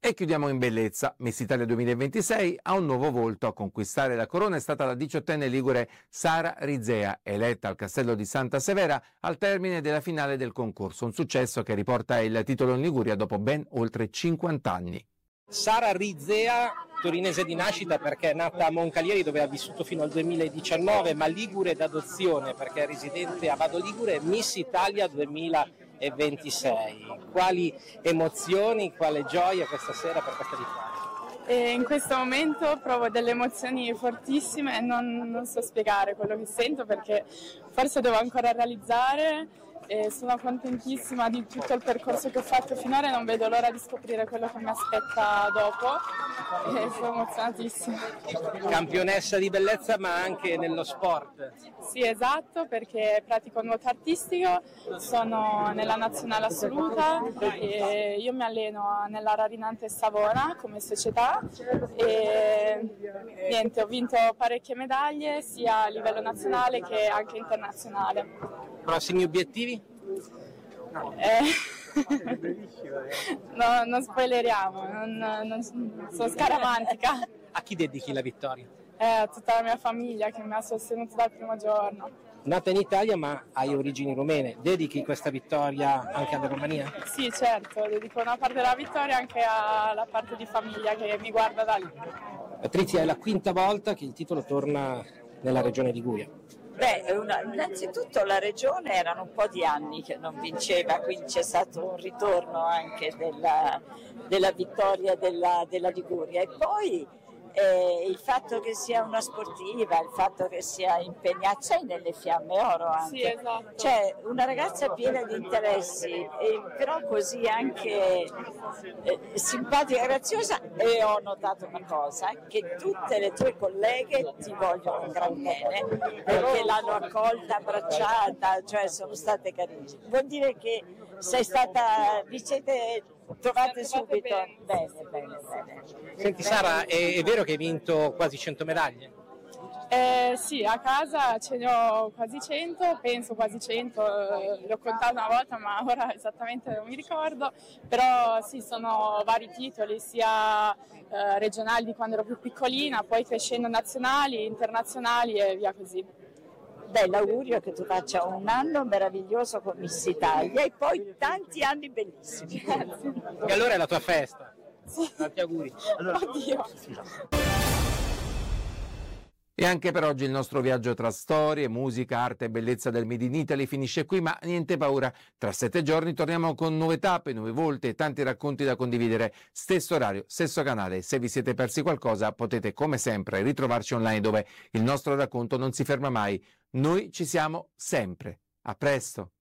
E chiudiamo in bellezza. Miss Italia 2026 ha un nuovo volto. A conquistare la corona è stata la 18enne ligure Sara Rizea, eletta al Castello di Santa Severa al termine della finale del concorso. Un successo che riporta il titolo in Liguria dopo ben oltre 50 anni. Sara Rizea, torinese di nascita perché è nata a Moncalieri dove ha vissuto fino al 2019, ma ligure d'adozione perché è residente a Vado Ligure, Miss Italia 2026. Quali emozioni, quale gioia questa sera per questa vittoria? In questo momento provo delle emozioni fortissime e non so spiegare quello che sento perché forse devo ancora realizzare. Sono contentissima di tutto il percorso che ho fatto finora e non vedo l'ora di scoprire quello che mi aspetta dopo. Sono emozionatissima. Campionessa di bellezza ma anche nello sport. Sì, esatto, perché pratico nuoto artistico, sono nella nazionale assoluta e io mi alleno nella Rarinante Savona come società e niente, ho vinto parecchie medaglie sia a livello nazionale che anche internazionale. Prossimi obiettivi? No, non spoileriamo, non sono scaramantica. A chi dedichi la vittoria? A tutta la mia famiglia che mi ha sostenuto dal primo giorno. Nata in Italia ma hai origini rumene, dedichi questa vittoria anche alla Romania? Sì, certo, dedico una parte della vittoria anche alla parte di famiglia che mi guarda da lì. Patrizia, è la quinta volta che il titolo torna nella regione Liguria. Innanzitutto la regione erano un po' di anni che non vinceva, quindi c'è stato un ritorno anche della vittoria della Liguria e poi il fatto che sia una sportiva, il fatto che sia impegnata, c'è nelle Fiamme Oro anche, sì, esatto. Cioè una ragazza piena di interessi, però così anche simpatica e graziosa, e ho notato una cosa, che tutte le tue colleghe ti vogliono un gran bene, perché l'hanno accolta, abbracciata, cioè sono state carissime. Vuol dire che sei stata, vi siete trovate subito bene. Senti Sara, è vero che hai vinto quasi 100 medaglie? Sì, a casa ce ne ho quasi 100, penso quasi 100, l'ho contato una volta ma ora esattamente non mi ricordo, però sì, sono vari titoli, sia regionali di quando ero più piccolina, poi crescendo nazionali, internazionali e via così. L'augurio è che tu faccia un anno meraviglioso con Miss Italia e poi tanti anni bellissimi. E allora è la tua festa. Sì. Tanti auguri. Oddio. E anche per oggi il nostro viaggio tra storie, musica, arte e bellezza del Made in Italy finisce qui, ma niente paura. Tra 7 giorni torniamo con nuove tappe, nuove volte e tanti racconti da condividere. Stesso orario, stesso canale. Se vi siete persi qualcosa potete come sempre ritrovarci online dove il nostro racconto non si ferma mai. Noi ci siamo sempre. A presto!